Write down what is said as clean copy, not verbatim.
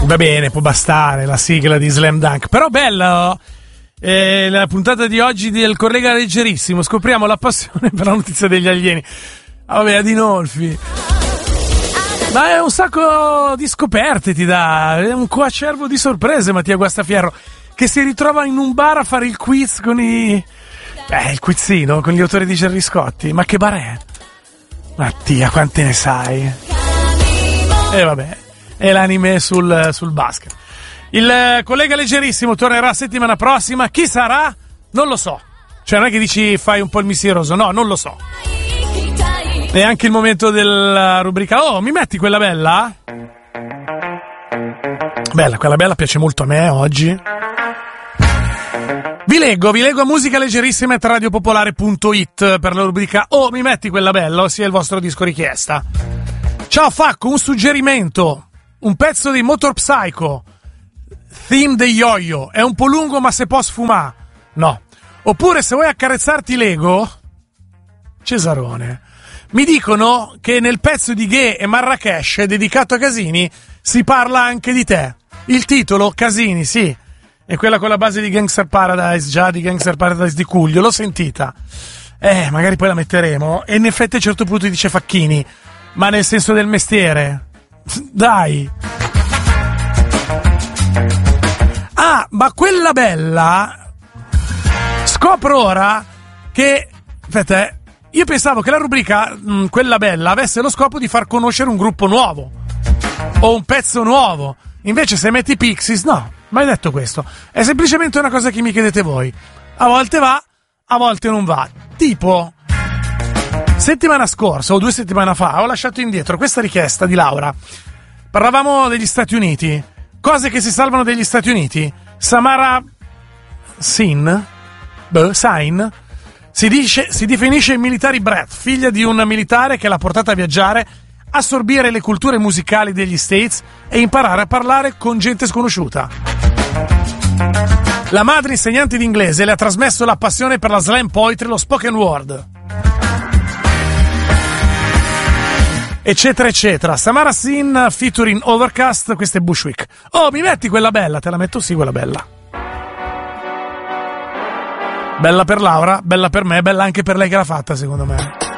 Va bene, può bastare la sigla di Slam Dunk, però bello. La puntata di oggi del collega leggerissimo, scopriamo la passione per la notizia degli alieni. Vabbè, Adinolfi. Ma è un sacco di scoperte ti dà, è un coacervo di sorprese Mattia Guastafierro, che si ritrova in un bar a fare il quiz con il quizzino, con gli autori di Gerry Scotti. Ma che bar è? Mattia, quante ne sai? Vabbè, è l'anime sul basket. Il collega leggerissimo tornerà settimana prossima. Chi sarà? Non lo so. Cioè non è che dici fai un po' il mistieroso. No, non lo so. E anche il momento della rubrica. Oh, mi metti quella bella? Bella, quella bella piace molto a me oggi. Vi leggo a musicaleggerissima@radiopopolare.it per la rubrica Oh, mi metti quella bella, ossia il vostro disco richiesta. Ciao Facco, un suggerimento. Un pezzo di Motor Psycho, theme de Yo-Yo, è un po' lungo ma se può sfumare. No. Oppure se vuoi accarezzarti l'ego, Cesarone. Mi dicono che nel pezzo di Ghe e Marrakesh dedicato a Casini si parla anche di te. Il titolo, Casini, sì, è quella con la base di Gangster Paradise, già di Gangster Paradise di Cuglio, l'ho sentita. Magari poi la metteremo. E in effetti a un certo punto dice Facchini, ma nel senso del mestiere. Dai. Ah, ma quella bella, scopro ora che, aspetta, io pensavo che la rubrica quella bella avesse lo scopo di far conoscere un gruppo nuovo o un pezzo nuovo. Invece se metti Pixies, no, mai detto questo. È semplicemente una cosa che mi chiedete voi. A volte va, a volte non va. Tipo, settimana scorsa o 2 settimane fa ho lasciato indietro questa richiesta di Laura. Parlavamo degli Stati Uniti. Cose che si salvano degli Stati Uniti. Samara Sain si definisce military brat, figlia di un militare che l'ha portata a viaggiare, assorbire le culture musicali degli States e imparare a parlare con gente sconosciuta. La madre, insegnante di inglese, le ha trasmesso la passione per la slam poetry e lo spoken word, eccetera eccetera. Samara Sin featuring Overcast, questo è Bushwick. Oh, mi metti quella bella? Te la metto, sì, quella bella. Bella per Laura, bella per me, bella anche per lei che l'ha fatta, secondo me.